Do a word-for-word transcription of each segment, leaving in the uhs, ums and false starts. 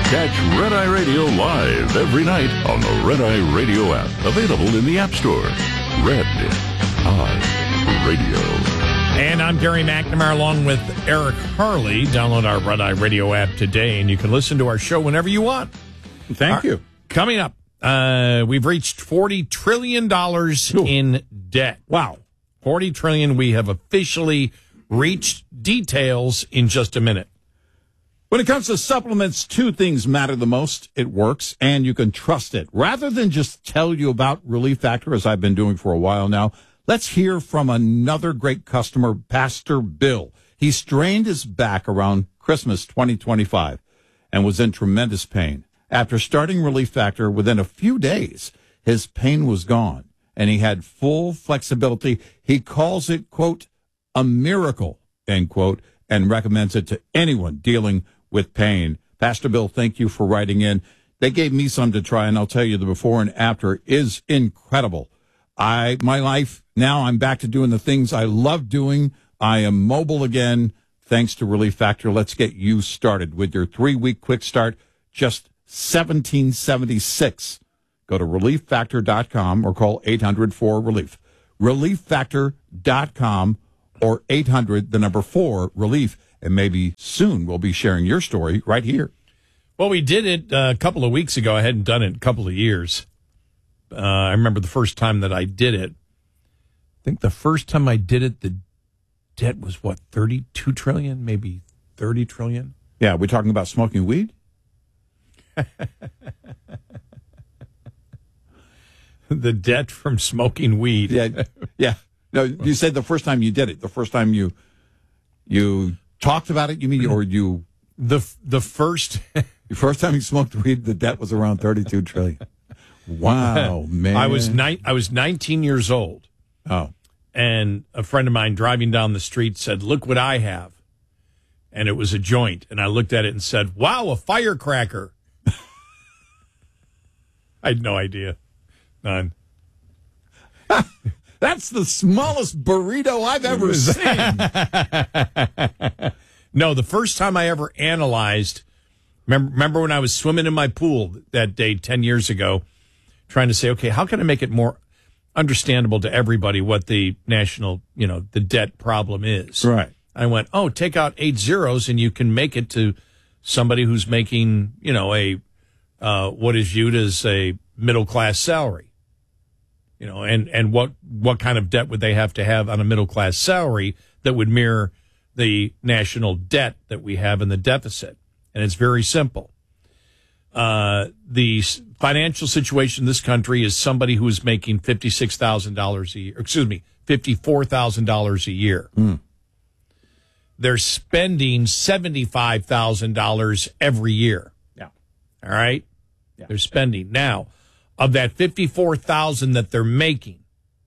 Catch Red Eye Radio live every night on the Red Eye Radio app. Available in the App Store. Red Eye Radio. And I'm Gary McNamara along with Eric Harley. Download our Red Eye Radio app today, and you can listen to our show whenever you want. Thank our, you. Coming up, uh, we've reached forty trillion dollars Ooh. in debt. Wow. forty trillion dollars. We have officially reached details in just a minute. When it comes to supplements, two things matter the most. It works, and you can trust it. Rather than just tell you about Relief Factor, as I've been doing for a while now, let's hear from another great customer, Pastor Bill. He strained his back around Christmas twenty twenty-five and was in tremendous pain. After starting Relief Factor, within a few days, his pain was gone, and he had full flexibility. He calls it, quote, a miracle, end quote, and recommends it to anyone dealing with pain. Pastor Bill, thank you for writing in. They gave me some to try, and I'll tell you the before and after is incredible. I my life, now I'm back to doing the things I love doing. I am mobile again, thanks to Relief Factor. Let's get you started with your three-week quick start, just seventeen seventy-six. Go to relief factor dot com or call eight hundred four relief. relief factor dot com or eight hundred, the number four, relief. And maybe soon we'll be sharing your story right here. Well, we did it a couple of weeks ago. I hadn't done it in a couple of years. Uh, I remember the first time that I did it. I think the first time I did it, the debt was, what, thirty-two trillion dollars, maybe thirty trillion dollars? Yeah, we're talking about smoking weed? The debt from smoking weed. Yeah, yeah. No, you said the first time you did it, the first time you you talked about it, you mean, or you... The the first... the first time you smoked weed, the debt was around thirty-two trillion dollars. Wow, man. I was ni- I was nineteen years old. Oh. And a friend of mine driving down the street said, look what I have. And it was a joint. And I looked at it and said, wow, a firecracker. I had no idea. None. That's the smallest burrito I've ever seen. No, the first time I ever analyzed, remember, remember when I was swimming in my pool that day ten years ago, trying to say, okay, how can I make it more understandable to everybody what the national, you know, the debt problem is? Right. I went, oh, take out eight zeros and you can make it to somebody who's making, you know, a uh, what is viewed as a middle class salary. You know, and, and what, what kind of debt would they have to have on a middle class salary that would mirror the national debt that we have in the deficit? And it's very simple. Uh, the financial situation in this country is somebody who is making fifty-six thousand dollars a year, excuse me, fifty-four thousand dollars a year. Mm. They're spending seventy-five thousand dollars every year. Yeah. All right. Yeah. They're spending. Now, of that fifty-four thousand dollars that they're making,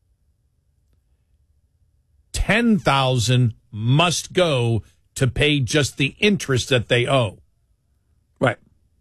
ten thousand dollars must go to pay just the interest that they owe. Right.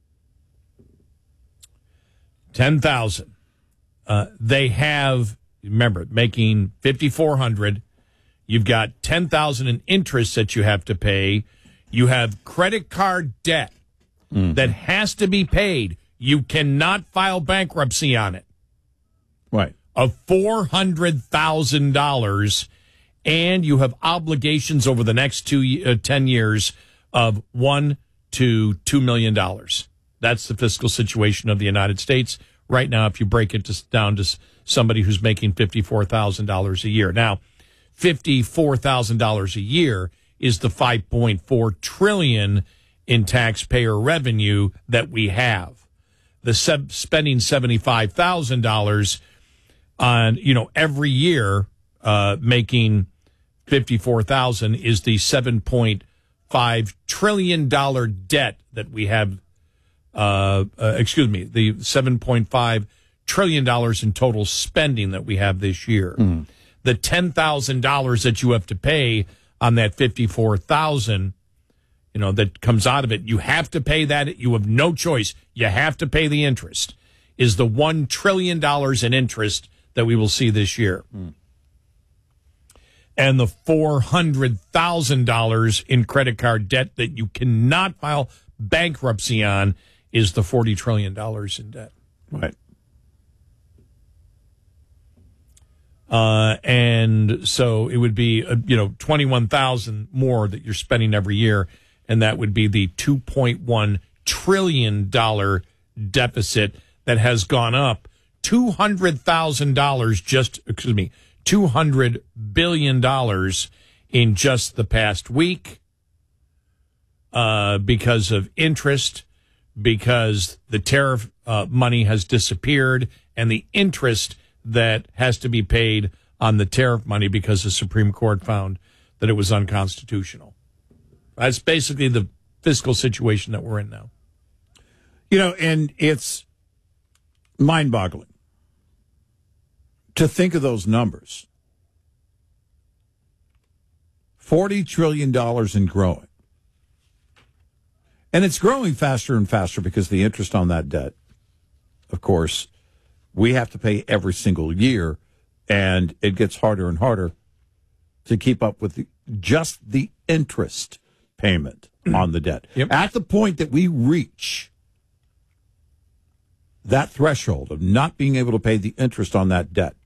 ten thousand dollars. Uh, they have, remember, making fifty-four hundred dollars. You've got ten thousand dollars in interest that you have to pay. You have credit card debt mm. that has to be paid. You cannot file bankruptcy on it. Right. Of four hundred thousand dollars, and you have obligations over the next two, uh, ten years of one to two million dollars. That's the fiscal situation of the United States right now, if you break it to, down to somebody who's making fifty-four thousand dollars a year. Now, fifty-four thousand dollars a year is the five point four trillion dollars in taxpayer revenue that we have. The sub- spending seventy-five thousand dollars on, you know, every year, uh, making fifty-four thousand dollars is the seven point five trillion dollars debt that we have. Uh, uh, excuse me, the seven point five trillion dollars in total spending that we have this year. Mm. The ten thousand dollars that you have to pay on that fifty-four thousand dollars, you know, that comes out of it, you have to pay that. You have no choice. You have to pay the interest, is the one trillion dollars in interest that we will see this year. Mm. And the four hundred thousand dollars in credit card debt that you cannot file bankruptcy on is the forty trillion dollars in debt. Right. Uh, and so it would be, uh, you know, twenty-one thousand more that you're spending every year. And that would be the two point one trillion dollars deficit that has gone up two hundred thousand dollars just, excuse me, two hundred billion dollars in just the past week uh, because of interest, because the tariff uh, money has disappeared, and the interest that has to be paid on the tariff money because the Supreme Court found that it was unconstitutional. That's basically the fiscal situation that we're in now. You know, and it's mind-boggling to think of those numbers. forty trillion dollars and growing. And it's growing faster and faster because the interest on that debt, of course, we have to pay every single year, and it gets harder and harder to keep up with the, just the interest payment on the debt. Yep. At the point that we reach that threshold of not being able to pay the interest on that debt,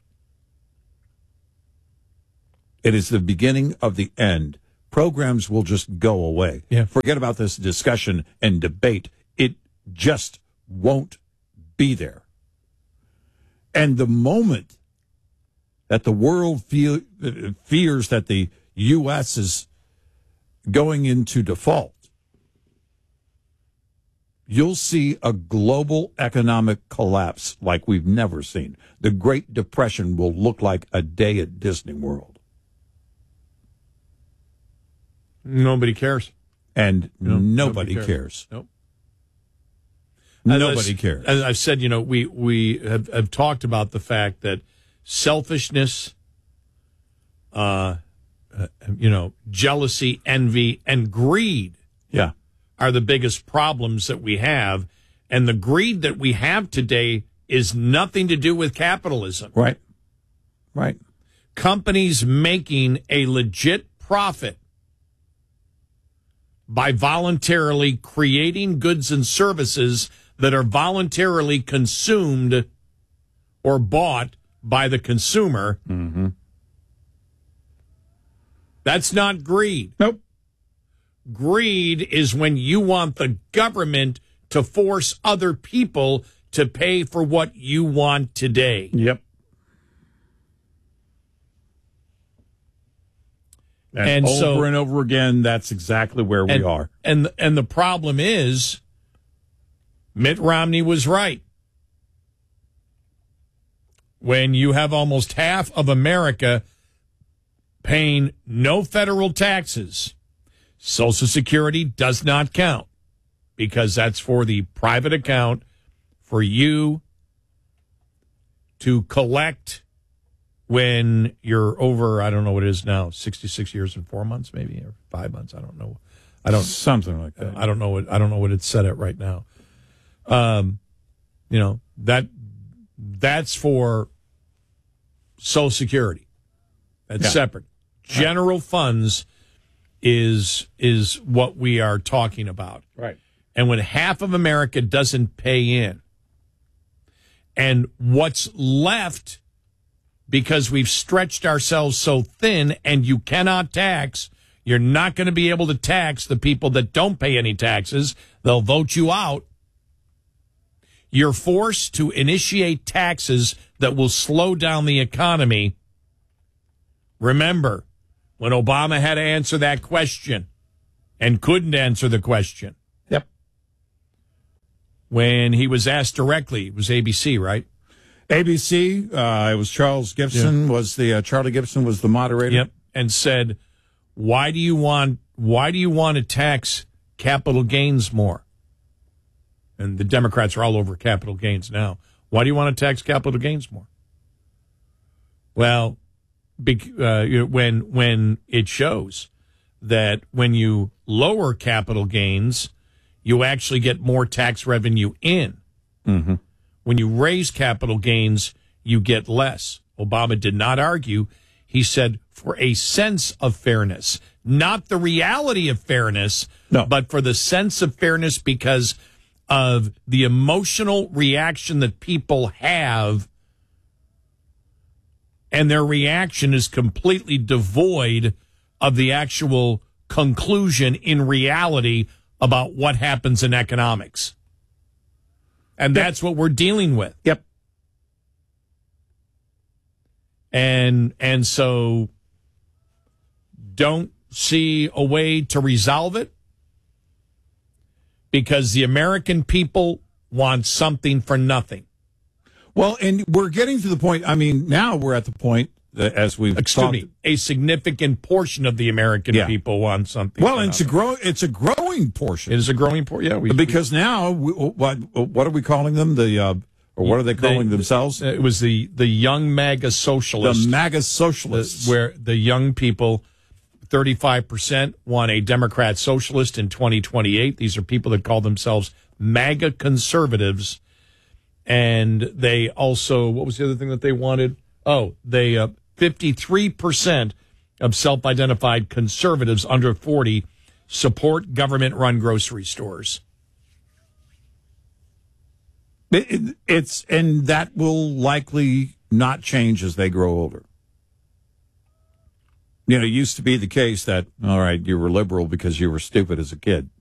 it is the beginning of the end. Programs will just go away. Yeah. Forget about this discussion and debate. It just won't be there. And the moment that the world feel, fears that the U S is going into default, you'll see a global economic collapse like we've never seen. The Great Depression will look like a day at Disney World. Nobody cares. And No, nobody, nobody cares. cares. Nope. Nobody as, cares. As I've said, you know, we, we have, have talked about the fact that selfishness, uh, uh, you know, jealousy, envy, and greed Yeah. are the biggest problems that we have. And the greed that we have today is nothing to do with capitalism. Right. Right. Companies making a legit profit by voluntarily creating goods and services that are voluntarily consumed or bought by the consumer. Mm-hmm. That's not greed. Nope. Greed is when you want the government to force other people to pay for what you want today. Yep. And, And over so- and over again, that's exactly where we and, are. And and the problem is, Mitt Romney was right. When you have almost half of America paying no federal taxes, Social Security does not count because that's for the private account for you to collect when you're over, I don't know what it is now, sixty-six years and four months, maybe, or five months. I don't know. I don't Something like that. I don't know what I don't know what it's set at right now. Um, you know, that that's for Social Security. That's Yeah. separate. General funds is is what we are talking about. Right. And when half of America doesn't pay in, and what's left, because we've stretched ourselves so thin and you cannot tax, you're not going to be able to tax the people that don't pay any taxes. They'll vote you out. You're forced to initiate taxes that will slow down the economy. Remember, when Obama had to answer that question and couldn't answer the question, Yep. when he was asked directly, it was A B C, right? A B C, uh, it was Charles Gibson, was the, uh, Charlie Gibson was the moderator. Yep. And said, why do you want, why do you want to tax capital gains more? And the Democrats are all over capital gains now. Why do you want to tax capital gains more? Well, bec- uh, you know, when when it shows that when you lower capital gains, you actually get more tax revenue in. Mm-hmm. When you raise capital gains, you get less. Obama did not argue. He said for a sense of fairness, not the reality of fairness, No. but for the sense of fairness, because of the emotional reaction that people have, and their reaction is completely devoid of the actual conclusion in reality about what happens in economics. And that's what we're dealing with. Yep. And and so don't see a way to resolve it, because the American people want something for nothing. Well, and we're getting to the point, I mean, now we're at the point, that, as we've Excuse talked, me, a significant portion of the American Yeah. people want something well, for and it's a nothing. grow, it's a growing portion. It is a growing portion, yeah. We, Because now, we, what what are we calling them? The uh, or what are they calling they- themselves? It was the, the young MAGA The socialists. MAGA socialists. The- where the young people, thirty-five percent want a Democrat socialist in twenty twenty-eight. These are people that call themselves MAGA conservatives. And they also, what was the other thing that they wanted? Oh, they, uh, fifty-three percent of self-identified conservatives under forty support government-run grocery stores. It- it- it's and that will likely not change as they grow older. You know, it used to be the case that, all right, you were liberal because you were stupid as a kid.